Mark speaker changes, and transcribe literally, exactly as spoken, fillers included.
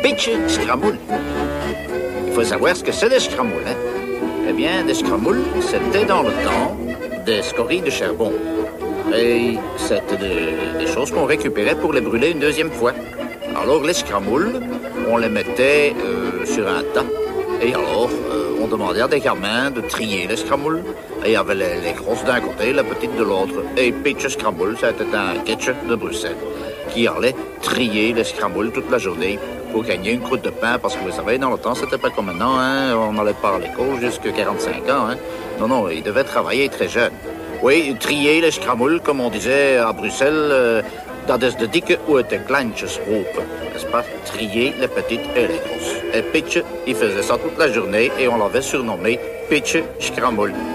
Speaker 1: pitch scramoule. Il faut savoir ce que c'est des scramoules, hein? Eh bien, des scramoules, c'était dans le temps des scories de charbon. Et c'était des, des choses qu'on récupérait pour les brûler une deuxième fois. Alors, les scramoules, on les mettait euh, sur un tas. Et alors, euh, on demandait à des gamins de trier les scramoules. Et il y avait les, les grosses d'un côté, les petites de l'autre. Et pitch scramble, c'était un ketchup de Bruxelles qui allait trier les scramoules toute la journée pour gagner une croûte de pain. Parce que vous savez, dans le temps, c'était pas comme maintenant, hein? On n'allait pas à l'école jusqu'à quarante-cinq ans. Hein? Non, non, il devait travailler très jeune. Oui, trier les scramoules, comme on disait à Bruxelles, euh, dat is de dikke uit de kleintjes roepen. N'est-ce pas? Trier les petites et les grosses. Et Pitch, il faisait ça toute la journée et on l'avait surnommé Pitch Scramble.